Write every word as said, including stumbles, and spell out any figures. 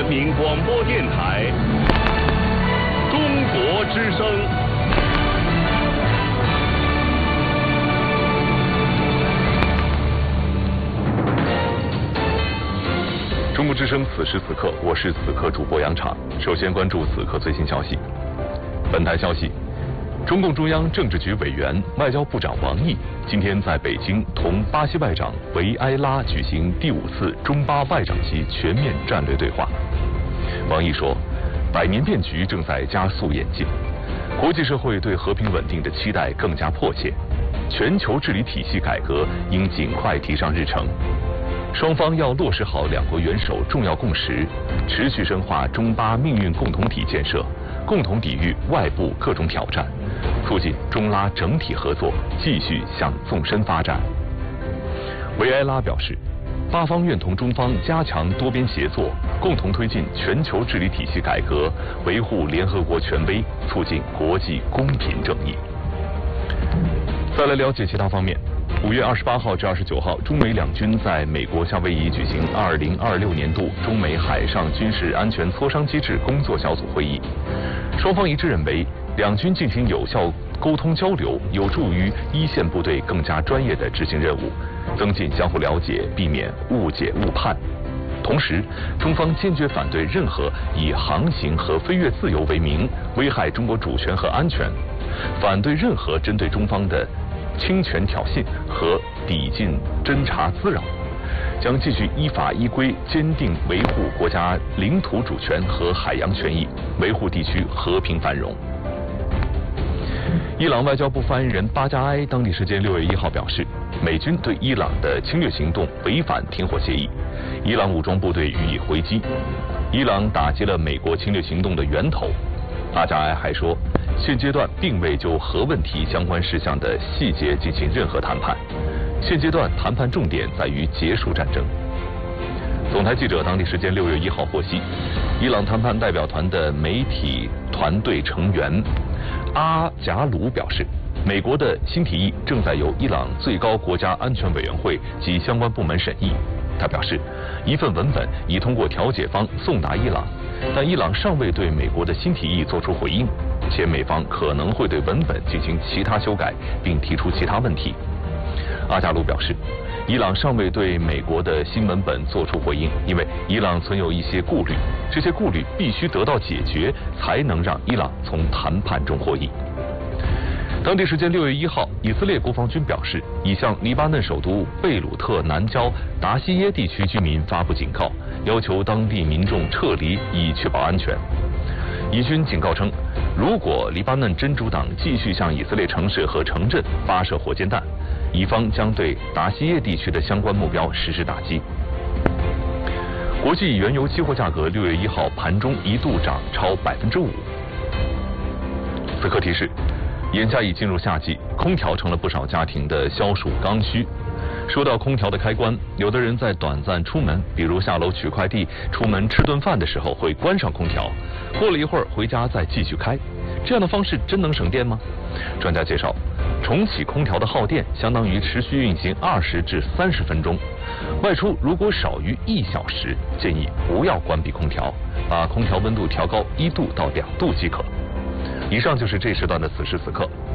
人民广播电台中国之声。中国之声，此时此刻，我是此刻主播杨昶。首先关注此刻最新消息。本台消息，中共中央政治局委员、外交部长王毅今天在北京同巴西外长维埃拉举行第五次中巴外长级全面战略对话。王毅说，百年变局正在加速演进，国际社会对和平稳定的期待更加迫切，全球治理体系改革应尽快提上日程。双方要落实好两国元首重要共识，持续深化中巴命运共同体建设，共同抵御外部各种挑战，促进中拉整体合作继续向纵深发展。维埃拉表示，巴方愿同中方加强多边协作，共同推进全球治理体系改革，维护联合国权威，促进国际公平正义。再来了解其他方面。五月二十八号至二十九号，中美两军在美国夏威夷举行二零二六年度中美海上军事安全磋商机制工作小组会议。双方一致认为，两军进行有效沟通交流，有助于一线部队更加专业地执行任务，增进相互了解，避免误解误判。同时，中方坚决反对任何以航行和飞越自由为名危害中国主权和安全，反对任何针对中方的侵权挑衅和抵近侦察滋扰，将继续依法依规坚定维护国家领土主权和海洋权益，维护地区和平繁荣。伊朗外交部发言人巴加埃当地时间六月一号表示，美军对伊朗的侵略行动违反停火协议，伊朗武装部队予以回击，伊朗打击了美国侵略行动的源头。巴加埃还说，现阶段并未就核问题相关事项的细节进行任何谈判，现阶段谈判重点在于结束战争。总台记者当地时间六月一号获悉，伊朗谈判代表团的媒体团队成员阿贾鲁表示，美国的新提议正在由伊朗最高国家安全委员会及相关部门审议。他表示，一份文本已通过调解方送达伊朗，但伊朗尚未对美国的新提议作出回应，且美方可能会对文本进行其他修改，并提出其他问题。阿加鲁表示，伊朗尚未对美国的新文本作出回应，因为伊朗存有一些顾虑，这些顾虑必须得到解决，才能让伊朗从谈判中获益。当地时间六月一号，以色列国防军表示，已向黎巴嫩首都贝鲁特南郊达西耶地区居民发布警告，要求当地民众撤离，以确保安全。以军警告称，如果黎巴嫩真主党继续向以色列城市和城镇发射火箭弹，以方将对达西耶地区的相关目标实施打击。国际原油期货价格六月一号盘中一度涨超百分之五。此刻提示，眼下已进入夏季，空调成了不少家庭的消暑刚需。说到空调的开关，有的人在短暂出门，比如下楼取快递、出门吃顿饭的时候会关上空调，过了一会儿回家再继续开。这样的方式真能省电吗？专家介绍，重启空调的耗电相当于持续运行二十至三十分钟。外出如果少于一小时，建议不要关闭空调，把空调温度调高一度到两度即可。以上就是这时段的此时此刻，